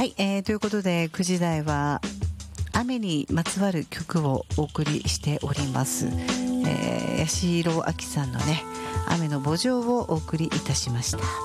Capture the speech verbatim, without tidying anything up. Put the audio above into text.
はい、えー、ということでくじ台は雨にまつわる曲をお送りしております。えー、八代亜紀さんのね、雨の慕情をお送りいたしました。